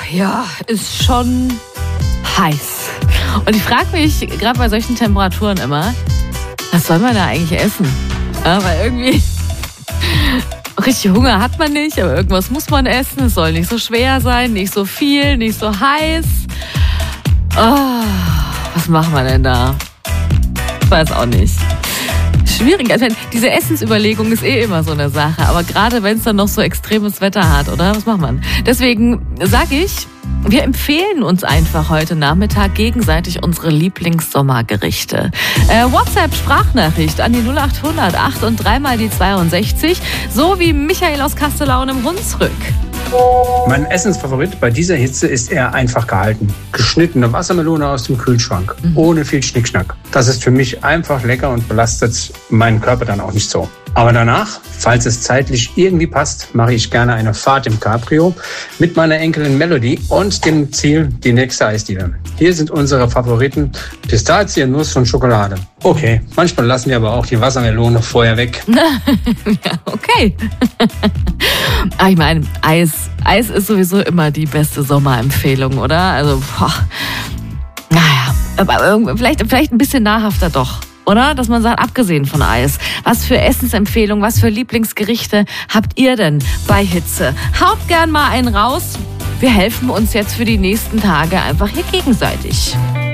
ja, ist schon heiß. Und ich frage mich, gerade bei solchen Temperaturen immer, was soll man da eigentlich essen? Ja, weil irgendwie richtig Hunger hat man nicht, aber irgendwas muss man essen. Es soll nicht so schwer sein, nicht so viel, nicht so heiß. Oh, was machen wir denn da? Ich weiß auch nicht. Schwierig. Also diese Essensüberlegung ist immer so eine Sache. Aber gerade wenn es dann noch so extremes Wetter hat, oder? Was macht man? Deswegen sage ich, wir empfehlen uns einfach heute Nachmittag gegenseitig unsere Lieblingssommergerichte. WhatsApp-Sprachnachricht an die 0800 8 und 3 mal die 62, so wie Michael aus Kastellaun im Hunsrück. Mein Essensfavorit bei dieser Hitze ist eher einfach gehalten. Geschnittene Wassermelone aus dem Kühlschrank, ohne viel Schnickschnack. Das ist für mich einfach lecker und belastet meinen Körper dann auch nicht so. Aber danach, falls es zeitlich irgendwie passt, mache ich gerne eine Fahrt im Cabrio mit meiner Enkelin Melody und dem Ziel die nächste Eisdiele. Hier sind unsere Favoriten: Pistazien, Nuss und Schokolade. Okay, manchmal lassen wir aber auch die Wassermelone vorher weg. Ja, okay. Aber ich meine, Eis ist sowieso immer die beste Sommerempfehlung, oder? Also, naja, aber vielleicht ein bisschen nahrhafter doch. Oder? Dass man sagt, abgesehen von Eis, was für Essensempfehlungen, was für Lieblingsgerichte habt ihr denn bei Hitze? Haut gern mal einen raus. Wir helfen uns jetzt für die nächsten Tage einfach hier gegenseitig.